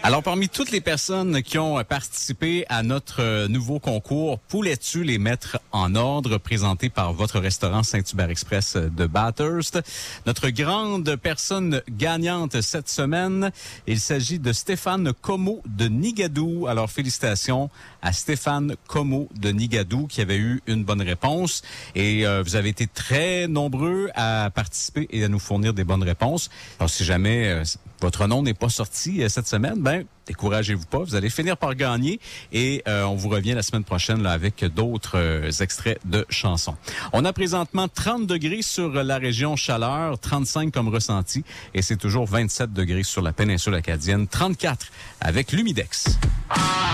Alors, parmi toutes les personnes qui ont participé à notre nouveau concours, Poulais-tu les mettre en ordre, présenté par votre restaurant Saint-Hubert Express de Bathurst, notre grande personne gagnante cette semaine, il s'agit de Stéphane Comeau de Nigadou. Alors, félicitations à Stéphane Comeau de Nigadou qui avait eu une bonne réponse. Et vous avez été très nombreux à participer et à nous fournir des bonnes réponses. Alors, si jamais votre nom n'est pas sorti cette semaine, ben découragez-vous pas, vous allez finir par gagner et on vous revient la semaine prochaine là, avec d'autres extraits de chansons. On a présentement 30 degrés sur la région Chaleur, 35 comme ressenti et c'est toujours 27 degrés sur la péninsule acadienne, 34 avec l'Humidex.